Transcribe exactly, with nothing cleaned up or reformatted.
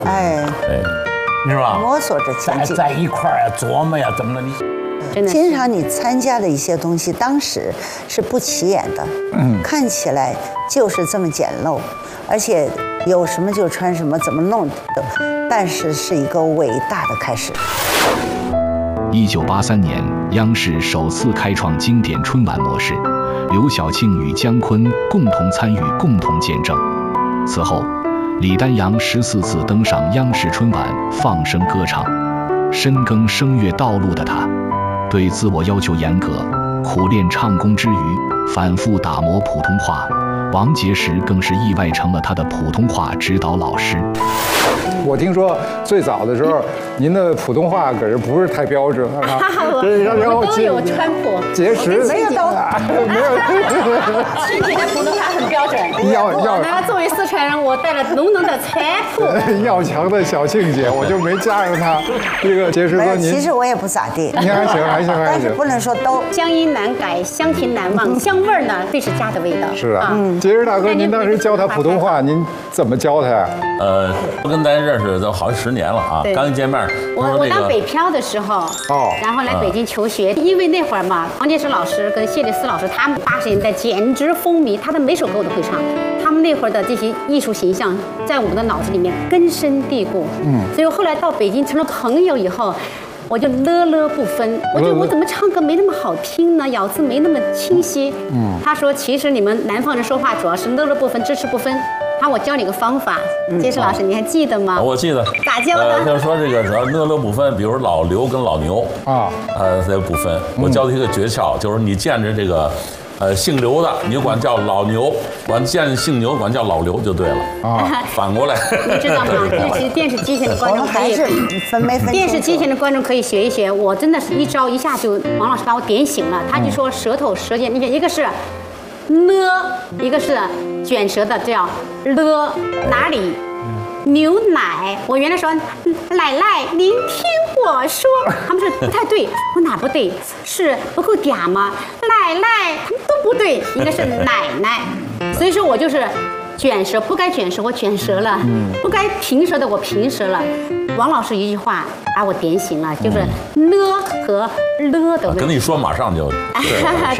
哎， 哎，是吧？ 摸索着前进， 在在一块儿啊，琢磨呀，怎么了你？ 真的，经常你参加的一些东西，当时是不起眼的，嗯，看起来就是这么简陋，而且有什么就穿什么，怎么弄的，但是是一个伟大的开始。 一九八三年，央视首次开创经典春晚模式，刘晓庆与姜昆共同参与，共同见证。此后，李丹阳十四次登上央视春晚放声歌唱。深耕声乐道路的他，对自我要求严格，苦练唱功之余，反复打磨普通话。王杰时更是意外成了他的普通话指导老师。 我听说最早的时候，您的普通话可是不是太标准啊？ 对，然后都有川普， 结识没有都没有。 具体的普通话很标准。 要要呢，作为四川人，我带了浓浓的川普。 要强的小庆姐，我就没加上她。这个结识哥，您其实我也不咋地， 您还行还行还行， 但是不能说都。 乡音难改，乡情难忘，香味儿呢，最是家的味道。 是啊，结识大哥，您当时教他普通话，您怎么教他呀？ 呃，我跟咱认识都好十年了啊，刚一见面， 我我当北漂的时候， 哦， 然后来北京求学，因为那会儿嘛，王杰石老师跟谢丽斯老师，他们八十年代简直风靡，他的每首歌我都会唱，他们那会儿的这些艺术形象在我们的脑子里面根深蒂固，嗯，所以后来到北京成了朋友以后。我就乐乐不分，我觉得我怎么唱歌没那么好听呢？咬字没那么清晰。嗯，他说其实你们南方人说话主要是乐乐不分，支持不分。他我教你个方法，杰石老师你还记得吗？ 我记得。 咋教的？ 就是说这个主要乐乐不分，比如老刘跟老牛啊，呃，这不分。我教他一个诀窍，就是你见着这个。呃，姓刘的你就管叫老牛，管见姓牛管叫老刘就对了啊。反过来， 你知道吗？这其实电视机前的观众可以分没分电视机前的观众可以学一学。我真的是一招一下就王老师把我点醒了。他就说舌头舌尖，你看一个是了，一个是卷舌的叫了，哪里？牛奶，我原来说奶奶，您听我说，他们说不太对，我哪不对？是不够嗲吗？奶奶，他们都不对，应该是奶奶。所以说我就是卷舌，不该卷舌我卷舌了，不该平舌的我平舌了。王老师一句话把我点醒了，就是了和了的问题。 跟你说马上就。